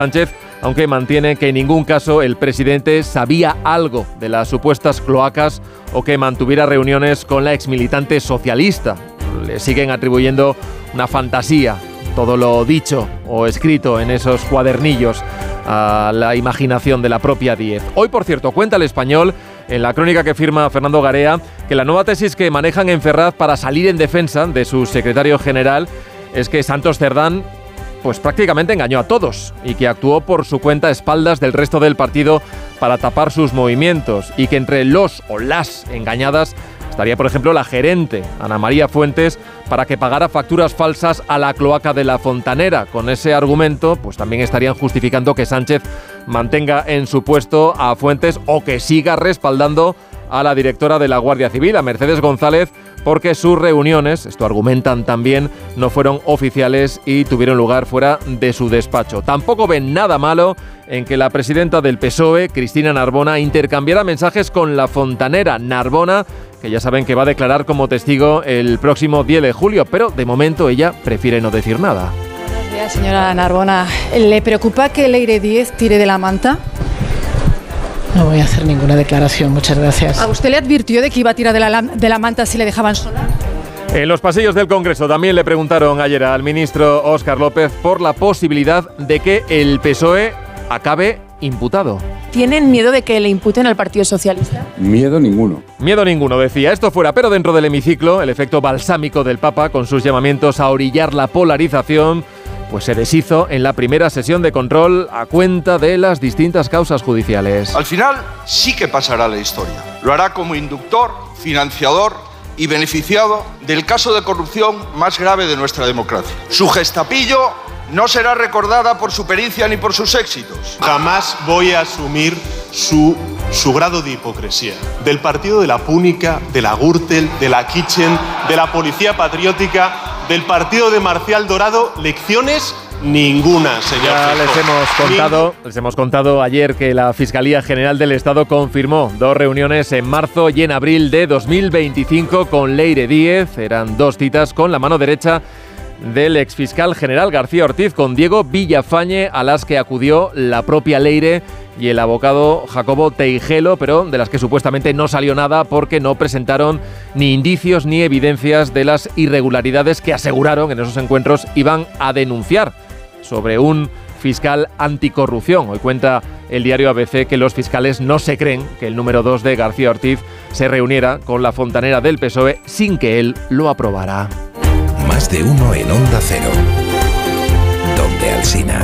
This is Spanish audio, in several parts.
Sánchez, aunque mantiene que en ningún caso el presidente sabía algo de las supuestas cloacas o que mantuviera reuniones con la exmilitante socialista. Le siguen atribuyendo una fantasía, todo lo dicho o escrito en esos cuadernillos, a la imaginación de la propia Díez. Hoy, por cierto, cuenta El Español, en la crónica que firma Fernando Garea, que la nueva tesis que manejan en Ferraz para salir en defensa de su secretario general es que Santos Cerdán pues prácticamente engañó a todos y que actuó por su cuenta a espaldas del resto del partido para tapar sus movimientos, y que entre los o las engañadas estaría, por ejemplo, la gerente, Ana María Fuentes, para que pagara facturas falsas a la cloaca de La Fontanera. Con ese argumento, pues también estarían justificando que Sánchez mantenga en su puesto a Fuentes o que siga respaldando a la directora de la Guardia Civil, a Mercedes González, porque sus reuniones, esto argumentan también, no fueron oficiales y tuvieron lugar fuera de su despacho. Tampoco ven nada malo en que la presidenta del PSOE, Cristina Narbona, intercambiara mensajes con La Fontanera. Narbona, que ya saben que va a declarar como testigo el próximo 10 de julio, pero de momento ella prefiere no decir nada. Buenos días, señora Narbona. ¿Le preocupa que Leire Díez tire de la manta? No voy a hacer ninguna declaración, muchas gracias. ¿A usted le advirtió de que iba a tirar de la manta si le dejaban sola? En los pasillos del Congreso también le preguntaron ayer al ministro Óscar López por la posibilidad de que el PSOE acabe imputado. ¿Tienen miedo de que le imputen al Partido Socialista? Miedo ninguno. Miedo ninguno, decía. Esto fuera, pero dentro del hemiciclo, el efecto balsámico del Papa, con sus llamamientos a orillar la polarización, pues se deshizo en la primera sesión de control a cuenta de las distintas causas judiciales. Al final sí que pasará la historia. Lo hará como inductor, financiador y beneficiado del caso de corrupción más grave de nuestra democracia. Su gestapillo no será recordada por su pericia ni por sus éxitos. Jamás voy a asumir su grado de hipocresía. Del partido de la Púnica, de la Gürtel, de la Kitchen, de la Policía Patriótica, del partido de Marcial Dorado, lecciones ninguna, señor. Ya les hemos contado ayer que la Fiscalía General del Estado confirmó 2 reuniones en marzo y en abril de 2025 con Leire Díez. Eran 2 citas con la mano derecha del exfiscal general García Ortiz, con Diego Villafañe, a las que acudió la propia Leire y el abogado Jacobo Teijelo, pero de las que supuestamente no salió nada porque no presentaron ni indicios ni evidencias de las irregularidades que aseguraron en esos encuentros iban a denunciar sobre un fiscal anticorrupción. Hoy cuenta el diario ABC que los fiscales no se creen que el número 2 de García Ortiz se reuniera con la fontanera del PSOE sin que él lo aprobara. Más de uno en Onda Cero. Donde Alsina.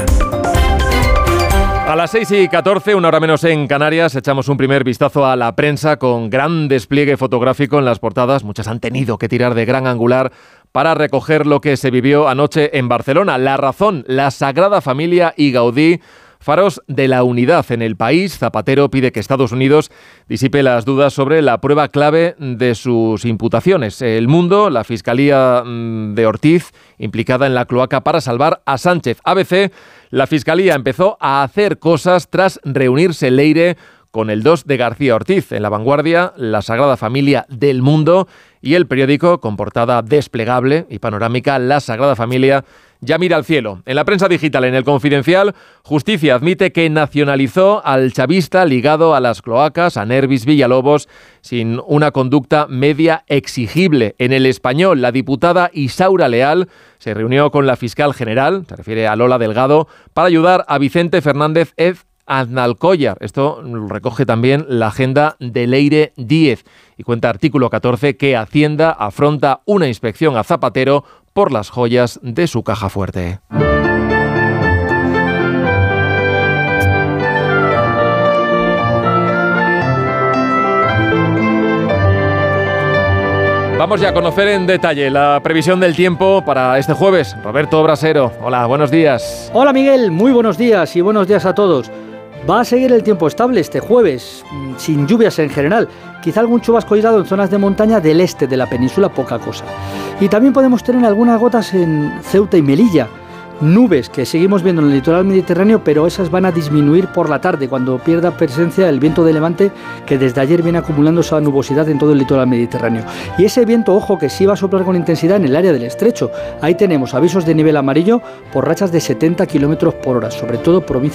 A las 6:14, una hora menos en Canarias, echamos un primer vistazo a la prensa con gran despliegue fotográfico en las portadas. Muchas han tenido que tirar de gran angular para recoger lo que se vivió anoche en Barcelona. La Razón, la Sagrada Familia y Gaudí, faros de la unidad en el país. Zapatero pide que Estados Unidos disipe las dudas sobre la prueba clave de sus imputaciones. El Mundo, la Fiscalía de Ortiz, implicada en la cloaca para salvar a Sánchez. ABC, la Fiscalía empezó a hacer cosas tras reunirse Leire con el 2 de García Ortiz. En La Vanguardia, la Sagrada Familia del Mundo y el periódico, con portada desplegable y panorámica, La Sagrada Familia ya mira al cielo. En la prensa digital, en El Confidencial, Justicia admite que nacionalizó al chavista ligado a las cloacas, a Nervis Villalobos, sin una conducta media exigible. En El Español, la diputada Isaura Leal se reunió con la fiscal general, se refiere a Lola Delgado, para ayudar a Vicente Fernández Aznalcóllar. Esto lo recoge también la agenda de Leire Díez. Y cuenta artículo 14 que Hacienda afronta una inspección a Zapatero por las joyas de su caja fuerte. Vamos ya a conocer en detalle la previsión del tiempo para este jueves. Roberto Brasero, hola, buenos días. Hola Miguel, muy buenos días y buenos días a todos. Va a seguir el tiempo estable este jueves, sin lluvias en general. Quizá algún chubasco aislado en zonas de montaña del este de la península, poca cosa. Y también podemos tener algunas gotas en Ceuta y Melilla. Nubes que seguimos viendo en el litoral mediterráneo, pero esas van a disminuir por la tarde, cuando pierda presencia el viento de levante, que desde ayer viene acumulando esa nubosidad en todo el litoral mediterráneo. Y ese viento, ojo, que sí va a soplar con intensidad en el área del estrecho. Ahí tenemos avisos de nivel amarillo por rachas de 70 km/h, sobre todo provincias